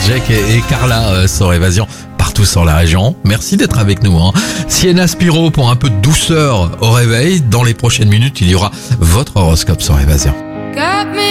Jack et Carla sur Évasion partout sur la région. Merci d'être avec nous. Sienna Spiro pour un peu de douceur au réveil. Dans les prochaines minutes, il y aura votre horoscope sur Évasion.